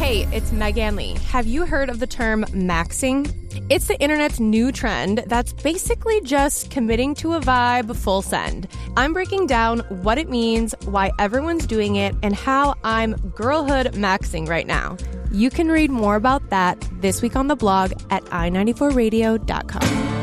Hey, it's Megan Lee. Have you heard of the term maxing? It's the internet's new trend that's basically just committing to a vibe full send. I'm breaking down what it means, why everyone's doing it, and how I'm girlhood maxing right now. You can read more about that this week on the blog at i94radio.com.